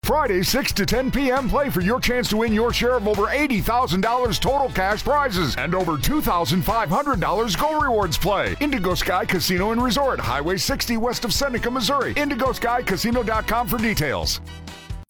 Friday, 6 to 10 p.m. Play for your chance to win your share of over $80,000 total cash prizes and over $2,500 Go Rewards Play. Indigo Sky Casino and Resort, Highway 60 west of Seneca, Missouri. IndigoSkyCasino.com for details.